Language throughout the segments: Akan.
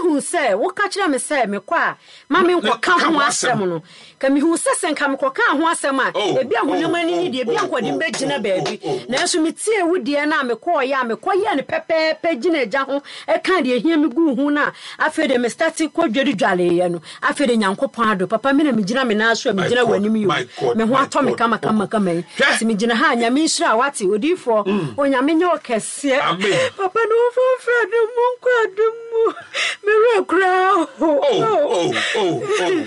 hu say wo ka kire me say me kwa ma me nko ka ho asem no ka me hu sesen ka me ko ka ho asem a ebi ahonyamani ni de ebi ankode mbegina baabi na so me tie wudie na me ko ya ne pepe gina eja ho e ka de ehia me gu hu na afede me start ko dwedi dwale ye no afede nyankopon ado papa me na me gina me na so me gina wanim yo me ho ato me kama yi si me gina ha nya me nhira wate odifo onyame nye okese papa no fofra de monko ademu me rekra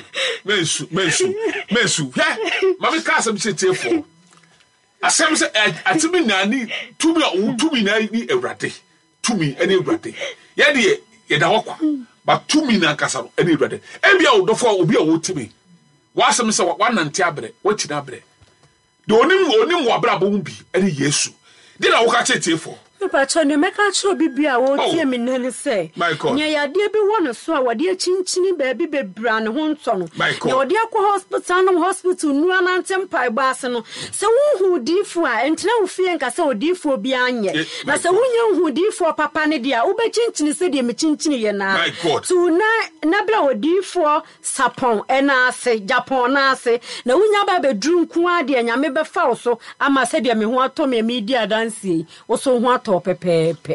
Mesu mami ka asem chetefo asem se atimi nani tumi na ni ewrade tumi ene ewrade ye de ye da hokwa ba tumi na kasa no ene ewrade ebia odofo obi a wotimi wa asem se wa nante abre wa tina abre de onim wa bra bo bi ene Yesu de na wo ka chetefo Papa chone meka chro bibia wo tie me nane se nya yade bi wono so a wade achinchini baabi bebra ne ho nto no nya wade akọ hospital nu anantem pai baase no se wo hu difo a entina wo fie nka se odifo bi anye na se wo nya hu difo papa ne dia wo be chinchini se de me chinchini ye na tu na bra odifo sapon ena ase Japan na ase na wo nya ba be dru nku ade nya me be fa wo so ama se de me ho ato me media dance wo so ho ato pepepe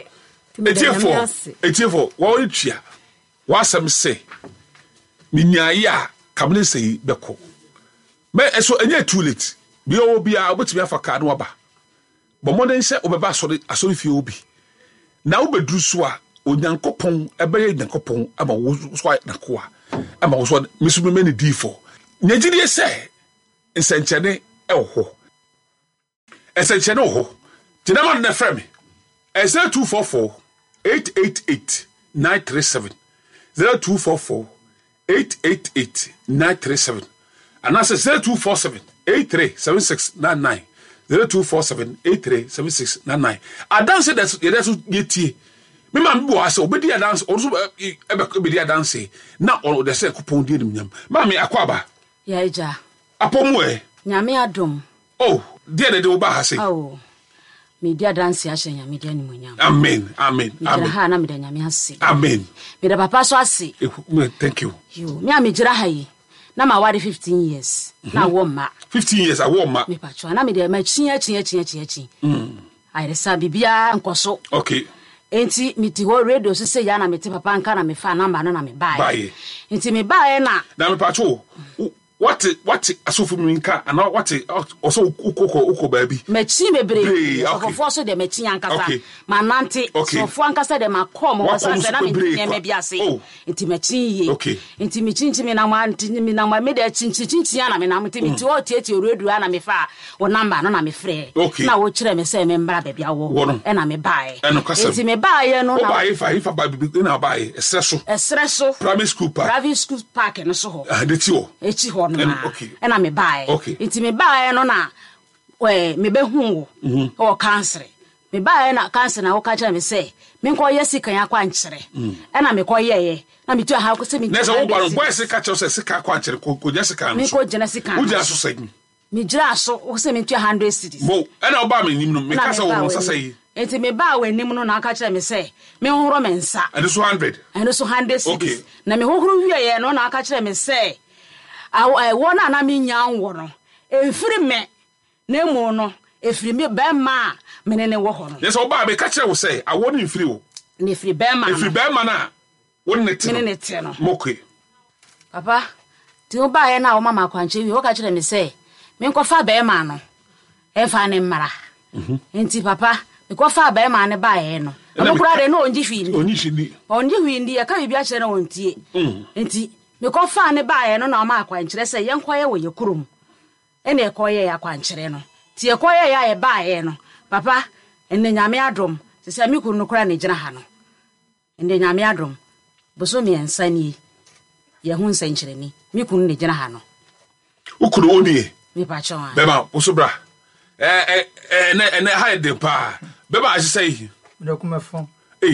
etiefo wo itwa wasem se minyaye a kamle sei beko me eso enye too late bi o bia obetimi afaka no aba bo modern se obeba asori fie obi na obedru so a onyankopon ebeye nyankopon ama wo so na ko a ama wo so mesumeme ne difo nyagide se nsenchene eho esenchene oho tinama na frame 0244 888 937 0244 888 937 and that's 0247 837699 0247 837699 I dance that's yetie me man bo ase obedi dance also obedi dance na on the say kupon di nyam ma me akwaba ya eja apomu e nyame adom oh dia de oba ha say oh media dance ahye nyame dia nimunyam amen ha na me da nyame ase amen me da papa so ase thank you me amegira ha yi na ma wari 15 years na wo ma 15 years a wo ma me pacho na me da ma chi ai resa bibia nkoso okay enti miti ho radio so se ya na meti papa nka na me fa number no na me buy enti me buy na me pacho what asofu minka and what also uko baby mechi bebre so so de mechi ankasa manante so fo ankasa de makom wo sa na me nyeme biase enti mechi ye enti mechi me na ma me de chinchi ya na me na meti o tieti oredu na me fa wo number no na me frɛ na wo kire me se me mbra bebia wo e na me buy enti me buy no na buy if baby na buy esreso primary school park no so ho deti ho echi ho and I me buy. It's me buy no na me be hu or cancer. Me buy na cancer na o ka me say me nko yesi kan akwa nkyere. And I me ko ye na me tu ha ko se me. Na se wo gwa boy se ka che se sika akwa nkyere ko yesi kan. Me ko jena sika. Wo jena so sai. Me jira so o se me tu 100 cities. Mo and o ba me nim no me ka se wo so sai. Enti me ba we nim no na aka kire me say me horo me nsa. And so 100. And so 100 cities. Na me horo wie ye no na aka kire me say I wanna na me nyan wo no efiri me na emu no efiri me be ma me ne wo ho no yes oba be ka kire wo say I won efiri wo na efiri be ma na won ne te no moke papa ti o ba ye na o mama kwanche wi o ka kire me say me nko fa be ma no e fa ne mara enti papa me ko fa be ma ne ba ye no amukura de no onji hwindi ya ka bibia kire na wontie enti me ko fa ne baaye no na ma akwankyere se yenkoye wo yekurum ene ekoye ya akwankyere no ti ekoye ya ye baaye no papa enne nyame adom se me kunu kora ne gina ha no enne nyame adom boso mi ensani ye hu nsankyere ni me kunu ne gina ha no ukuru oni me pa chon beba boso bra ene ha de pa beba asisai me ko me fon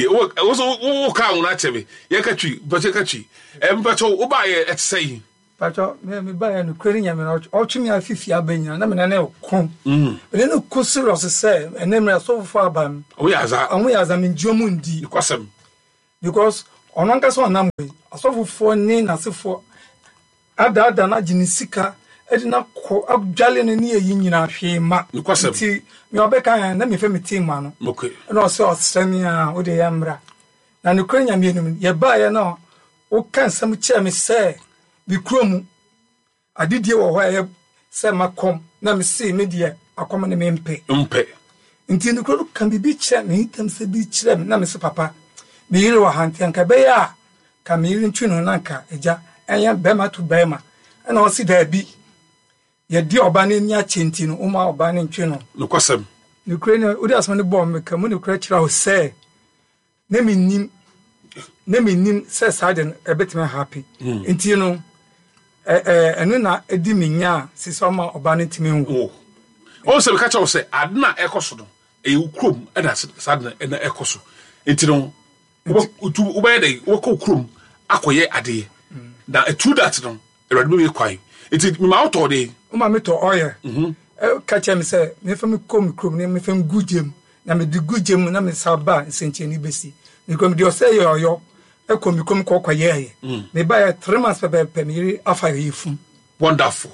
wo ka wona chebe ye ka twi bache ka twi mpacho wo ba ye etsei pacho me ba ye no kweri nyame na o twi me afifia banya na me na na ko ele no ko serious say ene me so fo abam o ya za me njomu ndi kwasem because ono nka so onam we asofofo ni nasefo ada na ginisika edina ko adwale ne yi nyina hwe ma nti me obeka na me fe me team ma no okay no so osrani a wo de yamra na ne kwanya me enum ye ba ye no wo kan sam kire me se bi kurom adidie wo ho ye se makom na me se me de akom ne me mpe nti ne kro kan bi kire me hitam se bi kire me na me se papa me yire wa hanti anka be ya ka me yire ntwi no nanka eja enya bema to bema na o si da bi ye di oba ne nya chenti no uma oba ne ntwi no nokwasem ne kro ne odi asma ne bom me ka mu ne kro kira o se na me nim se saden ebetime happy nti no enu na edi minya sisoma oba ne timi hu o se be ka chawo se adna ekoso do e ukrom e da saden e na ekoso nti no wo ba dey wo ko ukrom akoye ade na true that no e ready be kwai nti me ma auto dey o ma me to oye ka cha me se me fa me kom ukrom ne me fa gugem na me di gugem na me saba sencheni besi me kom di o se yo kom kokoye me ba ya 3 months pe me afa yefum wonderful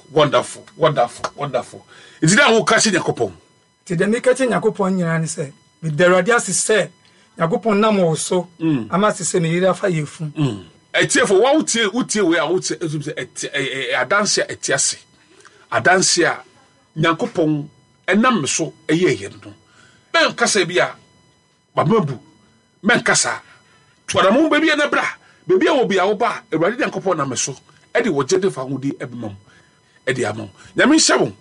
is it how catch yakopon ti de me catch yakopon nyina ne se me derade asese yakopon na mo so ama sese me afa yefum etiefo wa utie we a utie adanse etiase adanse a yakopon enam so eyeye no ben kasa bia bababu men kasa twara mo baby na bra baby a obi a wo ba ewrade de nkopon na meso e de wo jede fa hudi ebemam e de amam nyame hyawo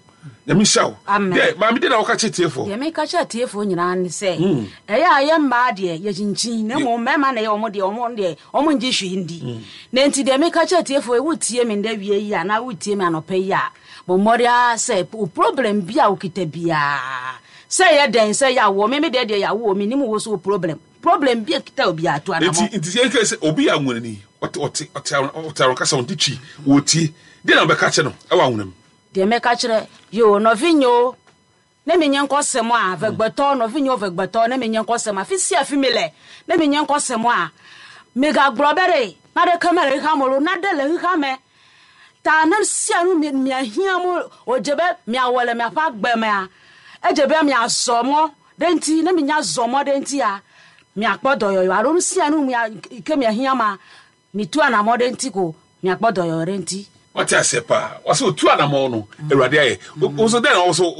de ma me de na wo ka chetiefo de me ka chetiefo nyina ne se e ya ye mba de ye chinchin ne mo mema na ye omo de omo nji hwi ndi na enti de me ka chetiefo e wutie me nda wie yi ana wutie me anope yi a bo moria se problem bia ukita bia se ye den se ya wo me de ya wo me ni mo wo so problem bia kita obi ato ana mo nti se obi anwani oti kasa on dichi woti de na be ka che no e wa nwunam de me ka kire yo no vinyo na me nyen kosemo a vegbeto no vinyo vegbeto na me nyen kosemo afisi afimile na me nyen kosemo a mega grobere na de kamera ha mo na de le ha me ta na si anu mi ahia mo ojebe mi awole mi afa gbe me a ejebe mi asomo denti na me nya zomo denti a mi akpodo yo aro si anu mi ke mi ahia ma mi tu ana mo denti ko mi akpodo yo renti what I say pa waso tu ana mo no ewrade aye also then also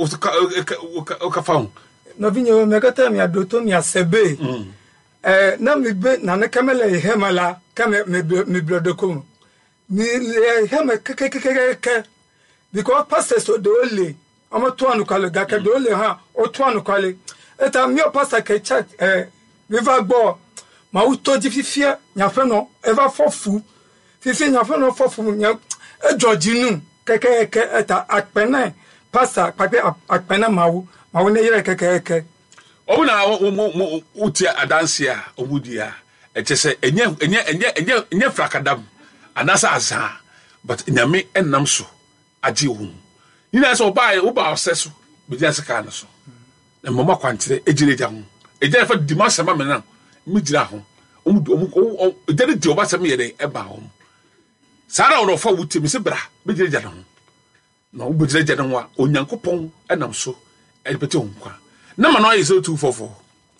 ka found no vinyo me kata mi adoto mi asebe na mi be na ne kamela hemala kame mi blodokum mi hema ke because pastors so de ole omo to anu kale ga ke de ole ha o to anu kale eta mi o pastor ke chat we va gbo ma u to di fifia nya fe no eva fofu fifia nya fe no fofu nya ejojinu ke eta akpena pastor pape akpena mawu ne yere ke o na uti adanse a omudia e chese enye frakadam anasa azan but nyame enam so agi wo ni na so ba oseso be janse kan so na mama kwantere ejireja ho ejere fa dimasema me na mi gira ho ejere di obasem yede eba ho sara ono fa wuti mi se bra be jireja ho na wo be jireja no a onyankopon enam so e pete ho kwa na ma no is 0244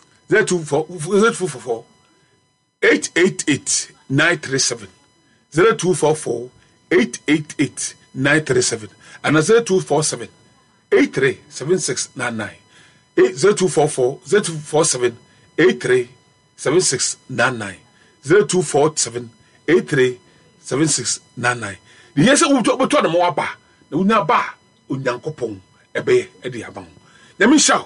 888 937 0244 888 937 and 0247 837699 0244 0247 837699 0247 837699 the yes we to na mo aba na unya ba onyankopon ebe e de aba na mi shaw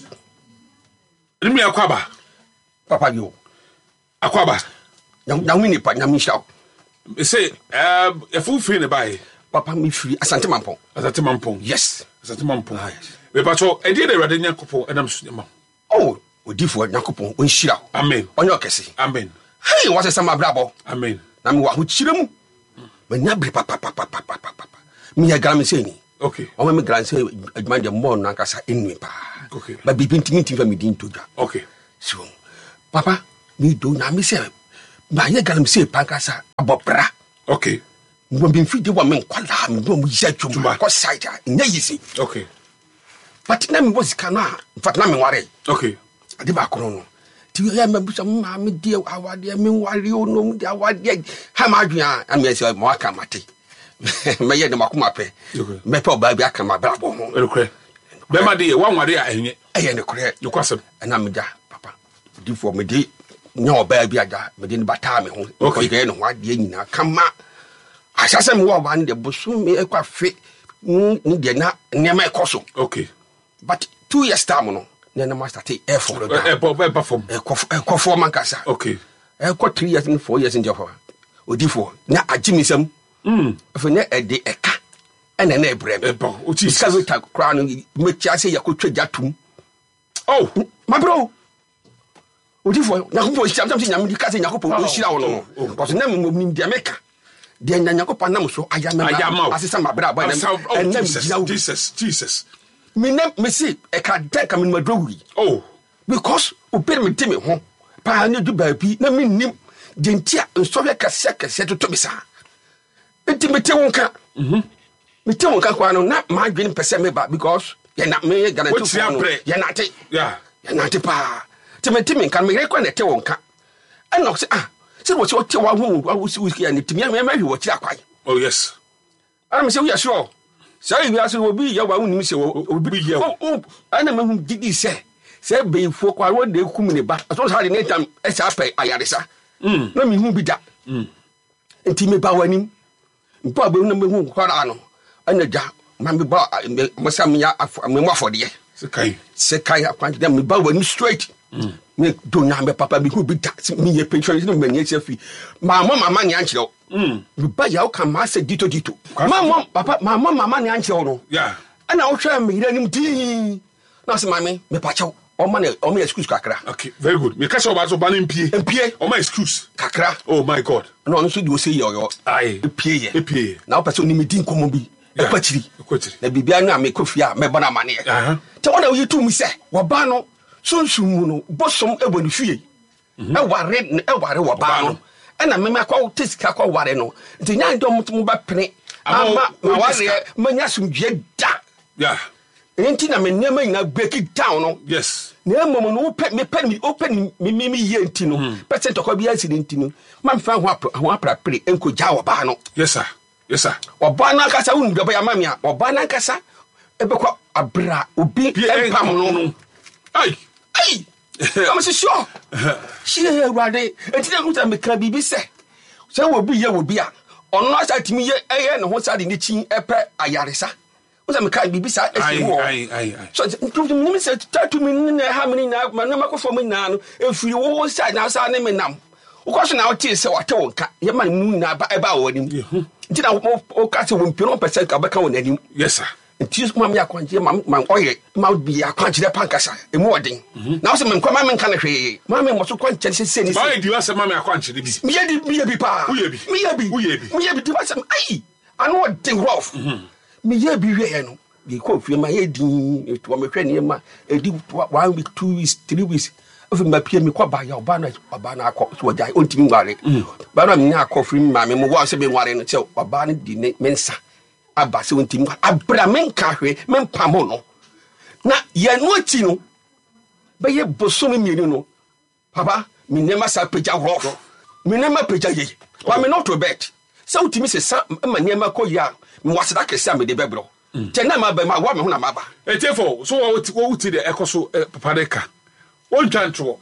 mi akwaba papa yo akwaba nyam ni pa nyam shaw say if you free ne buy papa mi free asante mampon yes asante mampon we pacho e dey ready nyankopon enam so nyam oh odifo nyankopon on shira amen onyo kese amen hey what is sama brabo amen na mi wa ho chiremu me nyabri papa mi ya gram se ni okay o me gram se adwuma de mo no ankasa enwe pa okay ba bibi ntimi fa mi din to dwa okay so papa mi do na mi se ba ye galam se pankasa abobra okay mo bi mfidi wa men kwala me do mo ya dwuma ko side nya yisi okay but na me was kana fat na me ware okay ade ba kono no ti ya me busa ma me die awade me ware ono me die awade ha ma adwua am ya se mo aka mate me ye de makoma pe me pe oba bi aka ma brabo ho okay be ma de wan ware a enye eye ne kore you kwasem na me da papa di for me di nya oba bi aga me di bata me ho okay ye no ade nyina kama asase me wo ba ne de bosu me ekwa fe ni de na nema ekoso okay but 2 years time no na master take effort perform ekofo mankasa okay 3 years and 4 years in Jaffa odifo na agimisam for na ede eka ena na ebrem uti because we crown metia say yakotwa jatum oh my bro odifo na ko siam nyam di kase nyakopo o hira wo no because na me dia meka dia nyakopo na so ayama asesa mabra ba na Jesus me see e ka denk am madrowi oh because obi me timi ho pa na du baabi na me nim dentia nsobe kase to bisa enti me te wonka me te wonka kwa no na ma dwene pese me ba because ye na me guarantee for no ye na te yeah ye na te pa te me timi kan me rekwa na te wonka and no say say what you wa hu wa wuski and timi me ma hwi wo kira kwai oh yes I'm say we are sure say we are so obi ya wa hu nim say obi ye ana ma hu didi say be fo kwa wo de kum ne ba so say ne tam e sa pe ayaresa na me hu bi da enti me ba wanim mpa ba na me hu kwara no ana ja ma me ba mo sam ya me mo afode se kai akwan dem me ba wanim straight me do nya me papa me hu bi da me ye pension no me nya chefi mama nya nchiro me ba ya o kan ma se dito mama papa mama nya nchiro no yeah ana o hwa me iranim ti na se mama me pa chaw o ma excuse kakra okay very good me catch about so ban mpie o ma excuse kakra oh my god no no so do say yo ai epie na o person ni me din komo bi ekwachiri na bibia no me kofia me bona mane te wona wo yitu mu se wo ba no sunsun mu no bosom ebonu fie e ware wo ba no na me makwa tesika kwa ware no nti nya ndom mu ba pene ama ware manya sumdwe da yeah enti na me nema ina break it down no yes na mom no open me ye enti no percent okwa bi accident no man fa ho aprapre enko ja wo ba no yes sir oba na kasa unu do ba ya mamia oba na kasa ebekwa abra obi empam no ai I'm sure she rade enti na kuta me kra bibi se wo bi ye wo bi a ono asa timi ye eye ne ho sa de ni chin epe ayaresa wo me ka bibi sa esi wo so ntu me se tatu me na ha me na na makofo me na no efiri wo sa na sa ne me nam wo ko so na wo tie se wo te wonka ye ma mu na ba e ba wo nim nti na wo ka se wo mpiro percent ka ba ka wo nanim yes sir nti so mam ya kwanje mam oye ma bi ya kwanje de pankasa emu odin na wo se me nkwa me nka na hwe ma me mo so kwanje se ni ba di wa se ma me akwanje bi me ye bi pa me ye bi di wa se ai anu odin rough me ye bi hwe no bi ko fie ma ye din to me hwe ne ma edi 1 week 2 weeks 3 weeks ofi ma pie me kwa ba ya oba na akọ so wajai ontimi ngware ba na me nya akọ firi ma me mo wa se be ngware no che oba ne di ne mensa aba se ontimi abra men ka hwe men pamo no na ye no ati no ba ye bosomi mienu no papa me nema sa peja rough me nema peja ye wa me not to bet se ontimi se sa ma nema ko ya me waseda kese am de bebro tena ma ba ma wa me ho na ma ba etefo so wo wuti de ekoso papa de ka won twanto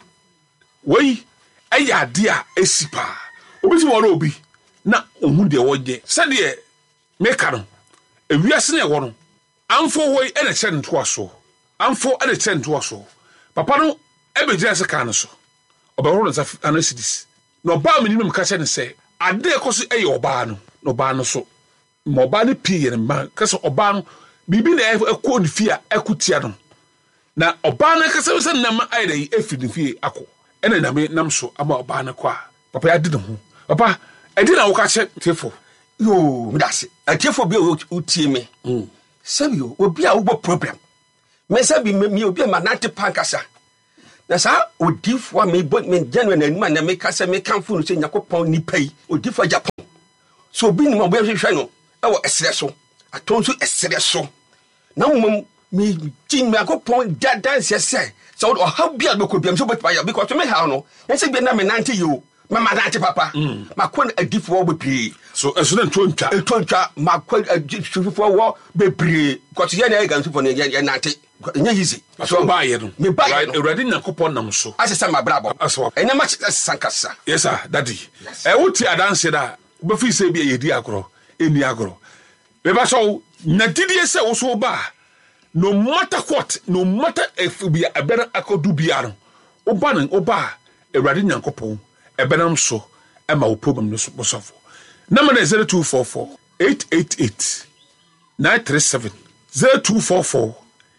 wei aya de a esipa obi ti woro obi na ohun de woje se de meka no ewiase na ewo no amfo wei ene che nto aso amfo ene che nto aso papa no ebegina se ka no so obeworo no saf anasidis no ba me nim ka che ne se ade ekoso eye oba no so mo ba ne pie ne ma kaso oba no bibi na ekọ ne fie a ekutia no na oba na kasa se nam ayde efi ne fie akọ ene na me nam so ama oba na kwa papa ya dide ho papa edi na wo ka che tefo yo ndase atefo bi o tie me sabio obi a wo problem me sabi me obi ma nante pankasa na sa odifo me genuine anima na me ka se me kanfo no se Yakopon ni pai odifo Japan so bi ni mo bo hwehwe no e wo esere so aton so esere so na mo me tin Yakopon dadan se so how bia be ko biam so bet ya because me how no yen se bi na me nante you mama nante papa makon adifo wo be so eso na ntwa makon adifo wo be pre because yen na gan so for yen nante nya easy so ba ye no me ba ye no Awurade Yakopon nam so asesa mabrabo ene ma sankasa yes sir daddy wuti adanse da be fi se bi yedi agro eni agro be ba so na didie se wo so ba no matter what no matter if be a better akodu biaro oba Awurade Yakopon ebenam so e ma wo problem no so bosofo number 0244 888 937 0244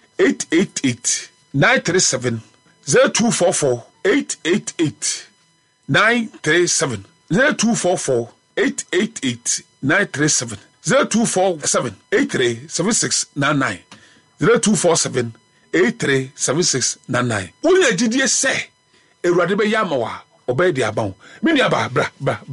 888 937 0244 888 937 0244 888 937 0247 837699 0247 837699 Unya didie se Awurade be yamawa obey di abon me nua bra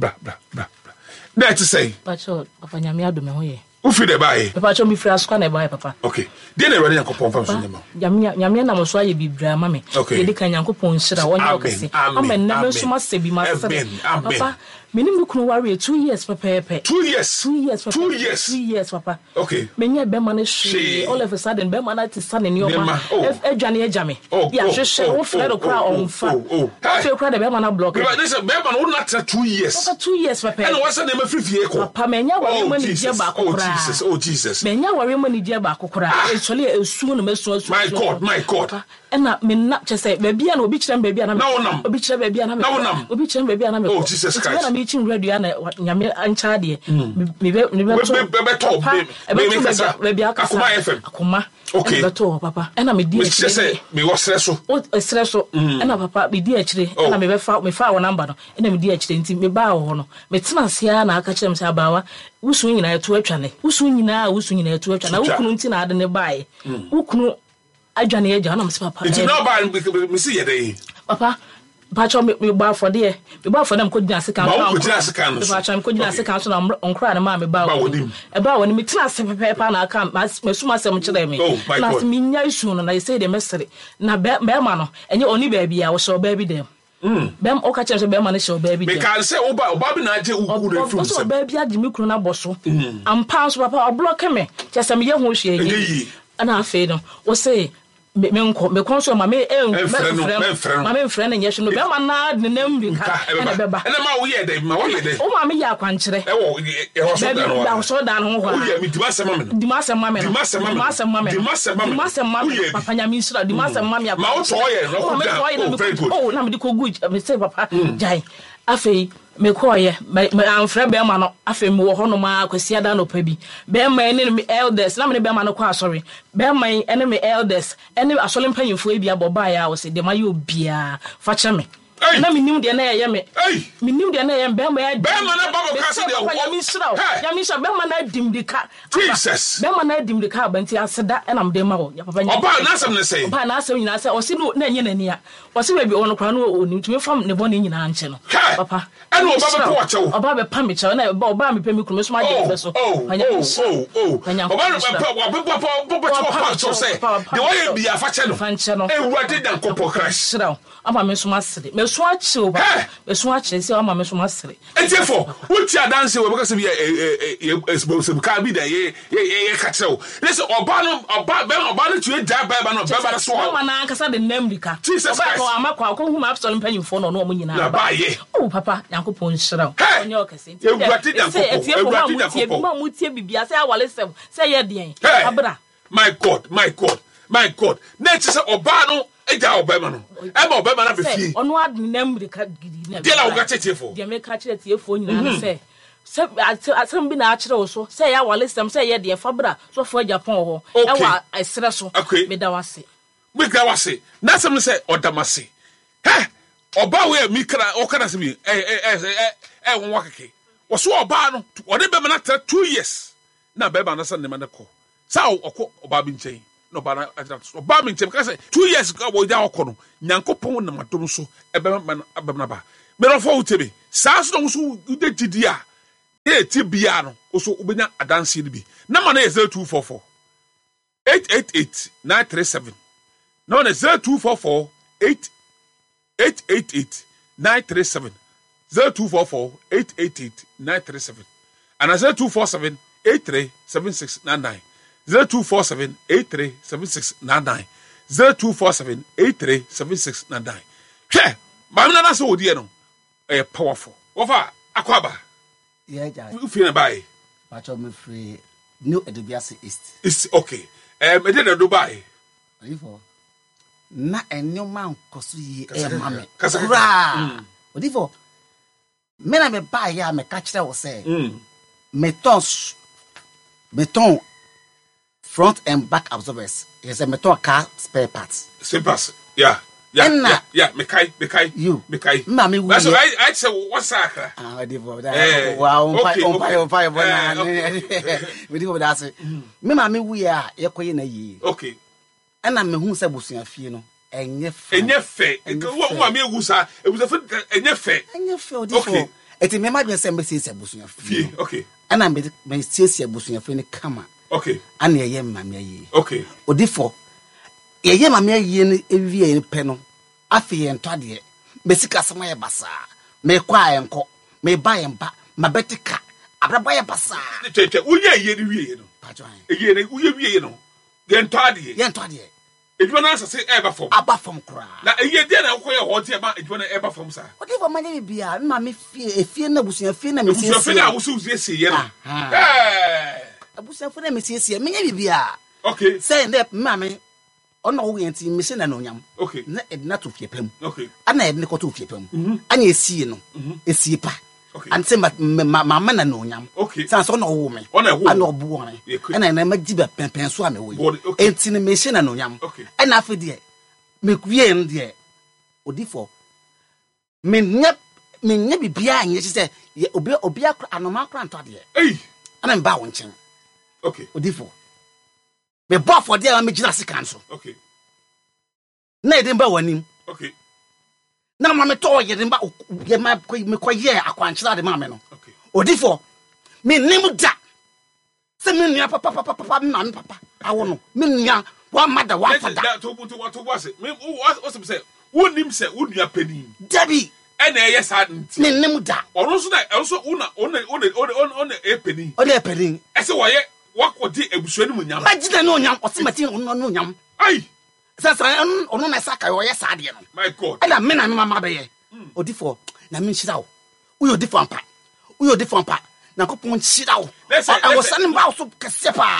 na it say pacho afanyame adome ho ye ufi de bae pacho mi fra skwa na bae papa okay dey na Awurade Yakopon fam so nyama nyame na mo so aye bibra ma me ye di kan Yakopon hira wonye okese amen na me so ma se bi ma se papa minim kunu ware 2 years papa 2 years 2 years papa 2 years 2 years papa okay menye be man she all of a sudden be man at sane ni oma edwane ejame ya hwehwe wo fred okra onfa afi okra de be man block but this be man wo not 2 years papa 2 years papa and what's the name of fifie ko papa menye ware man die ba kokora oh Jesus menye ware man die ba kokora actually esu no mesu my god ena me na chese be bia na obi kirem be bia na me obi kirem be bia na me obi kirem be bia na me oh Jesus Christ me chin radio na nyame ancha de me be to be bia akoma FM akoma okay be to papa ena me di akire me wo sere so ena papa me di akire ena me fa wo number no ena me di akire nti me ba wo no me tena sia na aka kirem sa bawa wusu nyina eto atwane wusu nyina eto atwane na wukunu nti na ade ne bae wukunu adwane ye jana me papa nti na ba me si ye dey papa pacho me ba for there me ba for them ko gina sika no pacho me ko gina sika so na onkra na ma me ba woni e ba woni me tena se pepe na aka me suma se mo kire me na se me nya isu no na say the mesere na be ma no enye oni ba bia wo so ba bi dem bem o ka chere be ma no so ba bi dem me kan say oba bi na je uku na film so ba bia gimi kru na boso ampa so papa o block me chese me ye ho hwe yi ana afi no wo say me konso ma me me friend nyehwe no be ma na de nam bi ka na be ba na ma wo ye dey ma wo ye dey o ma me ya kwankire e wo so dan ho ho ye mi dimase mame papa nya mi sura dimase mame ya ma wo to ye no oh na me di ko good me say papa jai afei me koye me amfra be ma no afei me wo ho no ma kwasi da no pa bi be ma ene me elders na me be ma no kwa sorry be ma ene me elders ene asole mpanyimfo e bia boba ya wo se de ma yo bia fa che me na me nim de na ye me nim de na ye be ma ya be ma na babo ka se de wo ya mi sra be ma na dimdika Jesus be ma na dimdika banti aseda na me de ma wo ya papa nya oba na asem ne say oba na asem nyina say o se no na nye nani a o se we bi ono kwa no oni tumi fam ne bo ne nyina nche no papa and oba be po wache wo oba be pa me che na oba me pe mi kunu so ma je be so oba be po say the way be afache no Awurade Yakopon Christ ama me so masere me so ache ba me so ache se ama me so masere etiefo wuti adanse we because be e ka bi da ye ka chew listen oba no tu e da ba no ba so ama na ankasa de namdika oba ko amakwa ko hu ma absol mpanyimfo no no mo nyina na ba ye oh papa Yakopon hira onye okese Awurade Yakopon ma mutie bibia se awale se ye den abra my god na ti se oba no eja obema no eba obema na be fie ono adnam rika gidi na de la wo ka tiefo de me ka kire tiefo nyina na se asem bi na akire wo so se ya wale sem se ye de fabra so fo Japan ho e wa esre so me da wase na sem se odamase oba we mi kra o kana se bi won wakeke wo so oba no o de be na 2 years na be ba na se ne ma ne ko sa okọ oba bi nchen no ba na so ba me ntem ka say 2 years ka wo ja okono nyankopon na madom so ebem na ba me no fo utebe saa so no so de gidi a e ti bia no so ubenya adanse ni bi na ma na 0244 888 937 no na 0244 888 937 0244 888 937 and 0247 837699 0247 837699 0247 837699 hwe mamna na so odie no powerful wofa akwaba yeah ufie na bai pacho me free New Edubiase East it's okay me dey na Dubai odifo na enyoma nkoso yi mame kasura odifo me na me bai ya me ka kire wo say meton front and back absorbers. Yes, a metal car spare parts. Spare parts. Yeah. Mekai. You. Mekai. Mami, that's what I said. What's that? Wow. We do that. Me mami, we are. You're na ye. Okay. And I'm who said busunya fie no. Enye fe. What me gusa? It was a enye fe. Okay. Eti me ma say me say busunya fie. Okay. And I'm me say busunya fie ne kama. Okay. And ye mami ye. Okay. Odifo. Ye mami ye ne ewie ne pe no. Afi ye ntode. Me sika sama ye basa. Me kwa enko. Me ba ye mba. Ma betika. Abraba ye basa. Cheche, uye ye ni wie no. Pajoan. Ye ne uye wie no. Ye ntode. Edwuma na asase eba fom. Aba fom kra. Na eye de na koye hote eba edwuma na eba fom sa. Odifo manye bia. Ma me fie na busunya fie na me sie. Busunya fie na wusu sie ye no. Abusunya fie na me sie. Menye bia. Okay. Say nde mame ono wo yenti me se na no nyam. Okay. Na edna to fie pam. Okay. Ana edna ko to fie pam. Anya esie no. Esie pa. Okay. And say mama na no nyam. Okay. San so no wo me. Ana obu won. Ana na magi ba penpen so ame wo. Enti ne me se na no nyam. Okay. Ana afi de me kuye nde. Odifo. Menye bibia anye se obi akra anoma akra nto de. Ana mba wo nchen. Okay. Odifo. Me bo for there me gina sika nso. Okay. Na edin ba wanim. Okay. Na ma me to ye demba ye ma me koye akwanchira de ma me no. Okay. Odifo. Me nim da. Se me nua papa na me papa. Awo no. Me nua wa mother wa father. Da to was it. Me what say wonim se wonua pani. Dabi. Ena eye sad nti. Me nim da. Ono so na also ona e pani. O de pani. Ese wo ye wakodi ebusuani mu nyam. Magina no nyam, o se mati no nyam. Ai. Sasa ono na saka wo ye sade no. My God. Ela me na me mama be ye. Odifo na me nshira wo. Uyo odifo ampa. Na kopon nshira wo. I was sending about so kese pa.